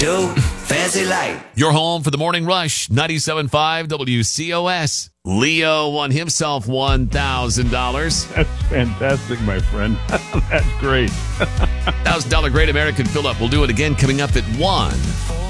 do fancy like. Your home for the morning rush, 97.5 WCOS. Leo won himself $1,000. That's fantastic, my friend. That's great. $1,000 Great American fill-up. We'll do it again coming up at 1.